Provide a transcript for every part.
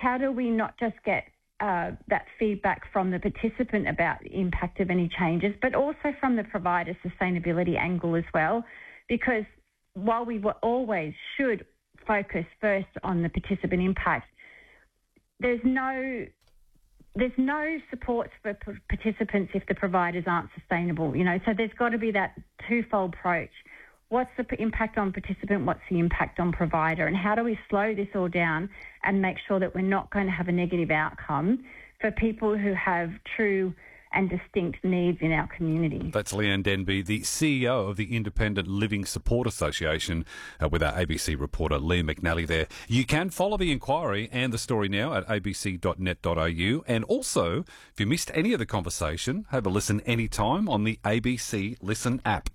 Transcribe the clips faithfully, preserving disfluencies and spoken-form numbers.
how do we not just get uh, that feedback from the participant about the impact of any changes, but also from the provider sustainability angle as well? Because while we were always should focus first on the participant impact, there's no there's no supports for p- participants if the providers aren't sustainable. You know, so there's got to be that twofold approach. What's the p- impact on participant? What's the impact on provider? And how do we slow this all down and make sure that we're not going to have a negative outcome for people who have true and distinct needs in our community? That's Leanne Denby, the C E O of the Independent Living Support Association, uh, with our A B C reporter Liam McNally there. You can follow the inquiry and the story now at a b c dot net dot a u. And also, if you missed any of the conversation, have a listen anytime on the A B C Listen app.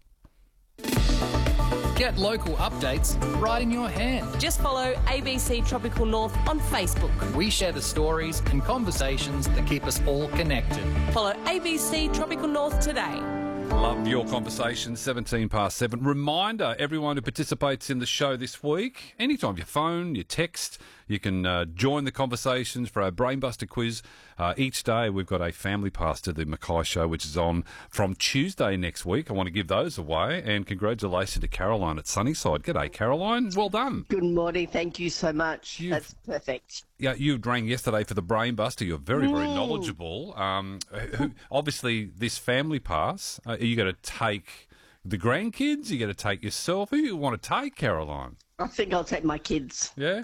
Get local updates right in your hand. Just follow A B C Tropical North on Facebook. We share the stories and conversations that keep us all connected. Follow A B C Tropical North today. Love your conversation, seventeen past seven. Reminder, everyone who participates in the show this week, anytime your phone, your text, you can uh, join the conversations for our Brainbuster quiz. Uh, each day we've got a family pass to the Mackay Show, which is on from Tuesday next week. I want to give those away. And congratulations to Caroline at Sunnyside. G'day, Caroline. Well done. Good morning. Thank you so much. You've, That's perfect. Yeah, you rang yesterday for the Brainbuster. You're very, very Mm. knowledgeable. Um, who, obviously, this family pass, uh, are you going to take the grandkids? Are you going to take yourself? Who do you want to take, Caroline? I think I'll take my kids. Yeah?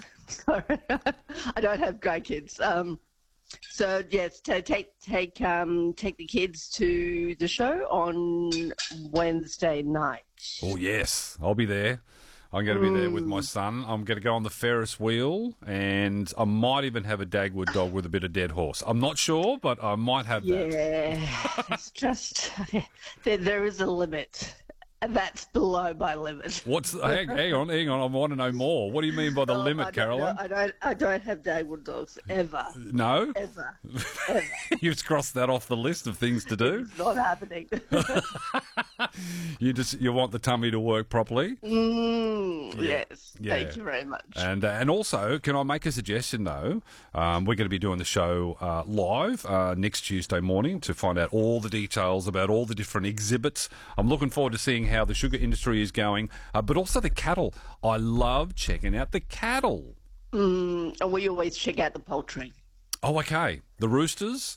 I don't have grandkids. Um, so yes, to take take um, take the kids to the show on Wednesday night. Oh, yes. I'll be there. I'm going to be there with my son. I'm going to go on the Ferris wheel, and I might even have a Dagwood dog with a bit of dead horse. I'm not sure, but I might have that. Yeah, it's just there, there is a limit. And that's below my limit. What's hang, hang on, hang on. I want to know more. What do you mean by the No, limit, I don't, Caroline? no, I don't. I don't have Dagwood dogs ever. No? Ever. Ever. You've crossed that off the list of things to do. It's not happening. You just you want the tummy to work properly. Mm, Yeah. Yes. Yeah. Thank you very much. And uh, and also, can I make a suggestion though? Um, we're going to be doing the show uh, live uh, next Tuesday morning to find out all the details about all the different exhibits. I'm looking forward to seeing how the sugar industry is going, uh, but also the cattle. I love checking out the cattle. Mm, and we always check out the poultry. Oh, okay. The roosters.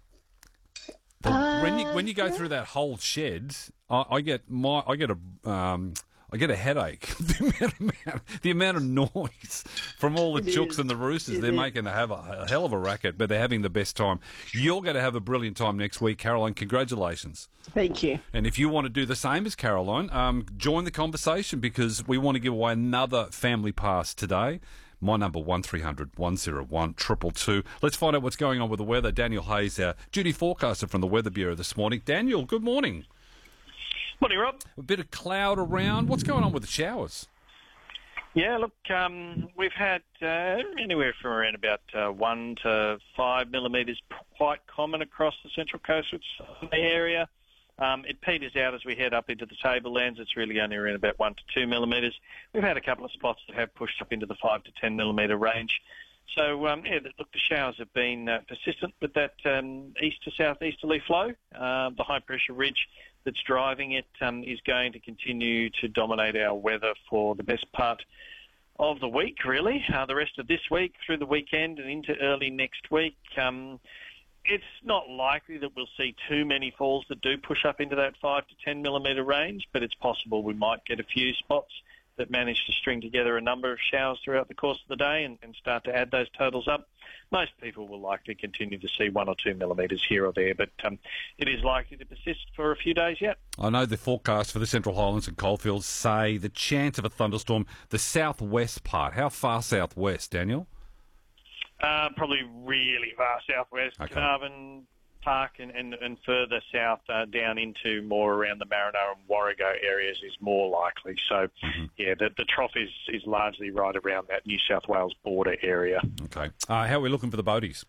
The, Uh, when you when you go yeah. through that whole shed, I, I get my I get a um, I get a headache. the, amount, the amount of noise from all the It chooks is. and the roosters, It they're is. making a have a, a hell of a racket, but they're having the best time. You're going to have a brilliant time next week, Caroline. Congratulations. Thank you. And if you want to do the same as Caroline, um, join the conversation because we want to give away another family pass today. My number, one three hundred one oh one two two two. Let's find out what's going on with the weather. Daniel Hayes, our duty forecaster from the Weather Bureau this morning. Daniel, good morning. Morning, Rob. A bit of cloud around. What's going on with the showers? Yeah, look, um, we've had uh, anywhere from around about uh, one to five millimetres, quite common across the Central Coast area. Um, it peters out as we head up into the tablelands. It's really only around about one to two millimetres. We've had a couple of spots that have pushed up into the five to ten millimetre range. So, um, yeah, look, the showers have been uh, persistent with that um, east to southeasterly flow. Uh, the high pressure ridge that's driving it um, is going to continue to dominate our weather for the best part of the week, really. Uh, the rest of this week, through the weekend and into early next week. Um, it's not likely that we'll see too many falls that do push up into that five to ten millimetre range, but it's possible we might get a few spots that manage to string together a number of showers throughout the course of the day and, and start to add those totals up. Most people will likely continue to see one or two millimetres here or there, but um, it is likely to persist for a few days yet. I know the forecast for the Central Highlands and Coalfields say the chance of a thunderstorm, the southwest part. How far southwest, Daniel? Uh, probably really far southwest, Okay. Carnarvon Park and, and, and further south uh, down into more around the Marino and Warrego areas is more likely. So, Mm-hmm. yeah, the, the trough is, is largely right around that New South Wales border area. Okay. Uh, how are we looking for the boaties?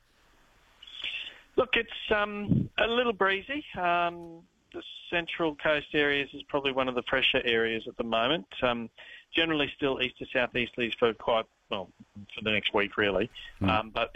Look, it's um, a little breezy. Um, the Central Coast areas is probably one of the fresher areas at the moment. Um, generally still east to southeasterlies for quite, well, for the next week really. Mm. Um, but